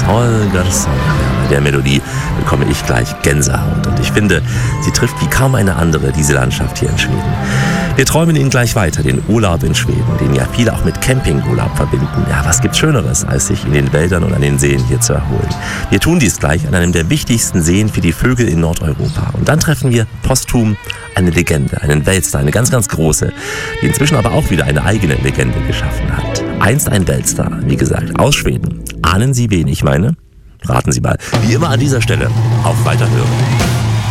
Holgersson. Bei der Melodie bekomme ich gleich Gänsehaut. Und ich finde, sie trifft wie kaum eine andere diese Landschaft hier in Schweden. Wir träumen Ihnen gleich weiter den Urlaub in Schweden, den ja viele auch mit Campingurlaub verbinden. Ja, was gibt's Schöneres, als sich in den Wäldern und an den Seen hier zu erholen? Wir tun dies gleich an einem der wichtigsten Seen für die Vögel in Nordeuropa. Und dann treffen wir posthum eine Legende, einen Weltstar, eine ganz, ganz große, die inzwischen aber auch wieder eine eigene Legende geschaffen hat. Einst ein Weltstar, wie gesagt, aus Schweden. Ahnen Sie, wen ich meine? Raten Sie mal. Wie immer an dieser Stelle auf Weiterhören.